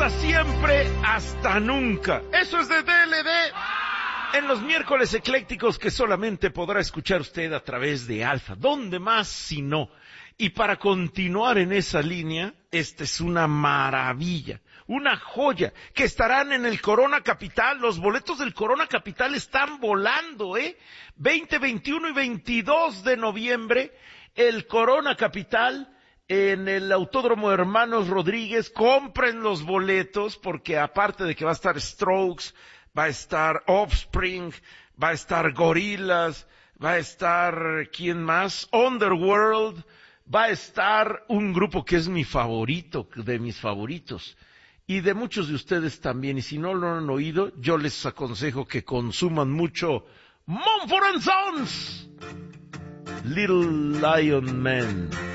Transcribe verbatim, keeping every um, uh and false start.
hasta siempre, hasta nunca. Eso es de D L D. En los miércoles eclécticos que solamente podrá escuchar usted a través de Alfa. ¿Dónde más si no? Y para continuar en esa línea, esta es una maravilla, una joya, que estarán en el Corona Capital. Los boletos del Corona Capital están volando, ¿eh? veinte, veintiuno y veintidós de noviembre, el Corona Capital en el Autódromo Hermanos Rodríguez. Compren los boletos porque aparte de que va a estar Strokes, va a estar Offspring, va a estar Gorillaz, va a estar, ¿quién más? Underworld, va a estar un grupo que es mi favorito, de mis favoritos, y de muchos de ustedes también, y si no lo han oído, yo les aconsejo que consuman mucho Mumford and Sons, Little Lion Man.